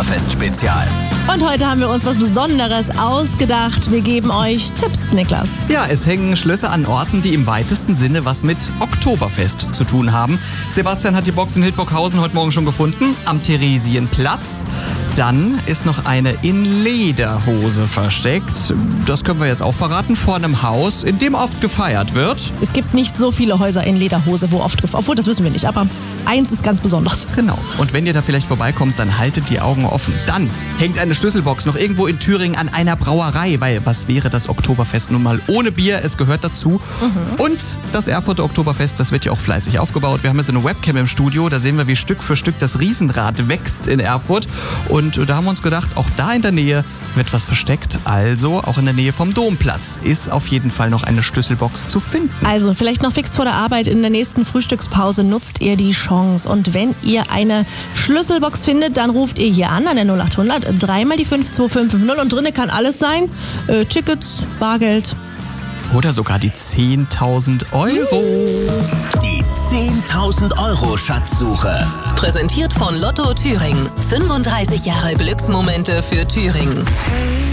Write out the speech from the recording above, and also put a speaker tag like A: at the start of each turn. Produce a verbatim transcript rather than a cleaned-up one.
A: Oktoberfest-Spezial.
B: Und heute haben wir uns was Besonderes ausgedacht. Wir geben euch Tipps, Niklas.
C: Ja, es hängen Schlösser an Orten, die im weitesten Sinne was mit Oktoberfest zu tun haben. Sebastian hat die Box in Hildburghausen heute Morgen schon gefunden, am Theresienplatz. Dann ist noch eine in Lederhose versteckt. Das können wir jetzt auch verraten, vor einem Haus, in dem oft gefeiert wird.
B: Es gibt nicht so viele Häuser in Lederhose, wo oft gefeiert wird. Obwohl, das wissen wir nicht, aber eins ist ganz besonders.
C: Genau. Und wenn ihr da vielleicht vorbeikommt, dann haltet die Augen offen. Dann hängt eine Schlüsselbox noch irgendwo in Thüringen an einer Brauerei, weil was wäre das Oktoberfest nun mal ohne Bier? Es gehört dazu. Mhm. Und das Erfurter Oktoberfest, das wird ja auch fleißig aufgebaut. Wir haben jetzt so eine Webcam im Studio, da sehen wir, wie Stück für Stück das Riesenrad wächst in Erfurt. Und da haben wir uns gedacht, auch da in der Nähe wird was versteckt. Also auch in der Nähe vom Domplatz ist auf jeden Fall noch eine Schlüsselbox zu finden.
B: Also vielleicht noch fix vor der Arbeit in der nächsten Frühstückspause nutzt ihr die Chance. Und wenn ihr eine Schlüsselbox findet, dann ruft ihr hier an, an der null acht hundert, dreimal die fünf zwei fünf fünf null und drinnen kann alles sein. Äh, Tickets, Bargeld.
C: Oder sogar die zehntausend Euro.
A: Die zehntausend Euro Schatzsuche.
D: Präsentiert von Lotto Thüringen. fünfunddreißig Jahre Glücksmomente für Thüringen.